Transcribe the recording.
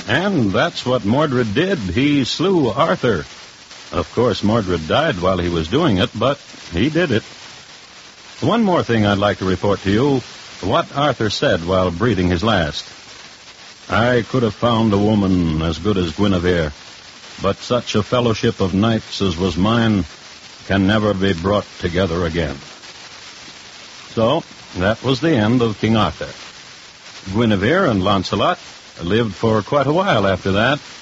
And that's what Mordred did. He slew Arthur. Of course, Mordred died while he was doing it, but he did it. One more thing I'd like to report to you, what Arthur said while breathing his last. I could have found a woman as good as Guinevere, but such a fellowship of knights as was mine can never be brought together again. So, that was the end of King Arthur. Guinevere and Launcelot lived for quite a while after that,